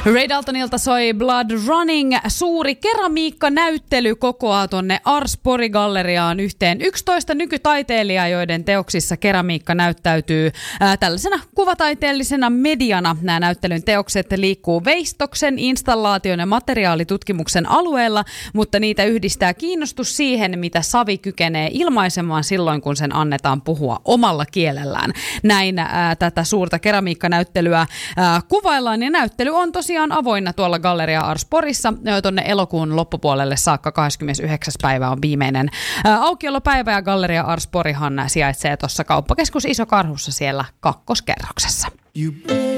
Ray Daltonilta soi Blood Running. Suuri keramiikkanäyttely kokoaa tonne Ars Pori-galleriaan yhteen 11 nykytaiteilijaa, joiden teoksissa keramiikka näyttäytyy tällaisena kuvataiteellisena mediana. Nämä näyttelyn teokset liikkuu veistoksen, installaation ja materiaalitutkimuksen alueella, mutta niitä yhdistää kiinnostus siihen, mitä savi kykenee ilmaisemaan silloin, kun sen annetaan puhua omalla kielellään. Näin tätä suurta keramiikkanäyttelyä kuvaillaan, ja näyttely on tosiaan avoinna tuolla Galleria Ars Porissa tuonne elokuun loppupuolelle saakka. 29. päivä on viimeinen aukiolopäivä, ja Galleria Ars Porihan sijaitsee tuossa kauppakeskus Iso Karhussa siellä kakkoskerroksessa.